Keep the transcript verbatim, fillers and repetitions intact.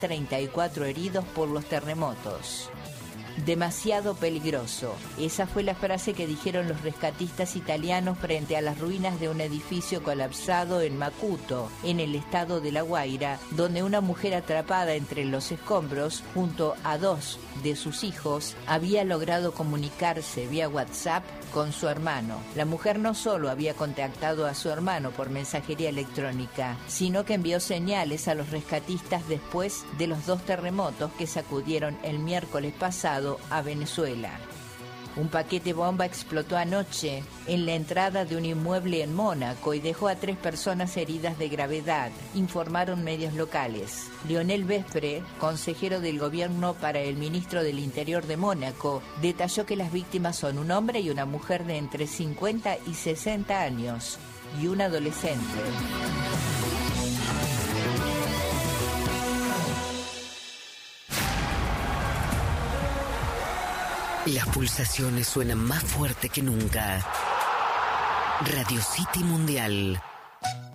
treinta y cuatro heridos por los terremotos. Demasiado peligroso. Esa fue la frase que dijeron los rescatistas italianos frente a las ruinas de un edificio colapsado en Macuto, en el estado de La Guaira, donde una mujer atrapada entre los escombros, junto a dos de sus hijos, había logrado comunicarse vía WhatsApp con su hermano. La mujer no solo había contactado a su hermano por mensajería electrónica, sino que envió señales a los rescatistas después de los dos terremotos que sacudieron el miércoles pasado a Venezuela. Un paquete bomba explotó anoche en la entrada de un inmueble en Mónaco y dejó a tres personas heridas de gravedad, informaron medios locales. Lionel Vespre, consejero del gobierno para el ministro del Interior de Mónaco, detalló que las víctimas son un hombre y una mujer de entre cincuenta y sesenta años y un adolescente. Las pulsaciones suenan más fuerte que nunca. Radio City Mundial.